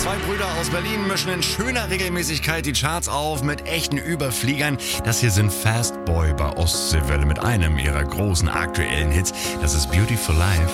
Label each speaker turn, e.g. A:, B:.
A: Zwei Brüder aus Berlin mischen in schöner Regelmäßigkeit die Charts auf mit echten Überfliegern. Das hier sind Fast Boy bei Ostseewelle mit einem ihrer großen aktuellen Hits. Das ist Beautiful Life.